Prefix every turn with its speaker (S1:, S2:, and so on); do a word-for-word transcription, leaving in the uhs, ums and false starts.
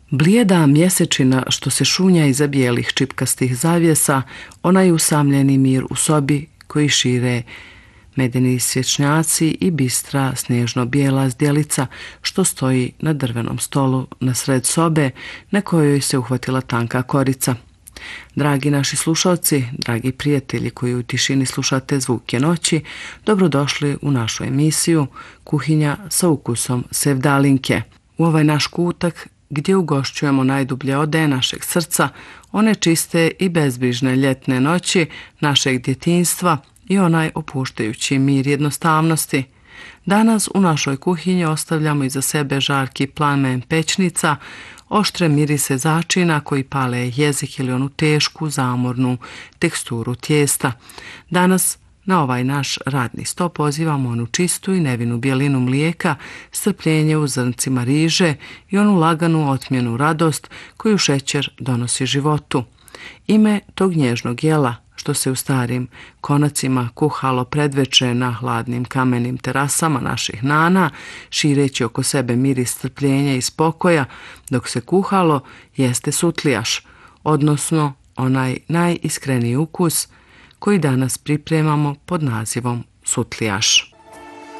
S1: Blijeda mjesečina što se šunja iza bijelih čipkastih zavjesa, onaj usamljeni mir u sobi koji šire medeni svječnjaci i bistra snježno-bijela zdjelica što stoji na drvenom stolu na sred sobe na kojoj se uhvatila tanka korica. Dragi naši slušalci, dragi prijatelji koji u tišini slušate zvuke noći, dobrodošli u našu emisiju Kuhinja sa ukusom sevdalinke. U ovaj naš kutak gdje ugošćujemo najdublje ode našeg srca, one čiste i bezbrižne ljetne noći našeg djetinjstva i onaj opuštajući mir jednostavnosti. Danas u našoj kuhinji ostavljamo iza sebe žarki plamen pećnica, oštre mirise začina koji pale jezik ili onu tešku, zamornu teksturu tijesta. Danas na ovaj naš radni sto pozivamo onu čistu i nevinu bjelinu mlijeka, strpljenje u zrncima riže i onu laganu otmjenu radost koju šećer donosi životu. Ime tog nježnog jela što se u starim konacima kuhalo predveče na hladnim kamenim terasama naših nana, šireći oko sebe miris strpljenja i spokoja dok se kuhalo, jeste sutlijaš, odnosno onaj najiskreniji ukus koji danas pripremamo pod nazivom sutlijaš.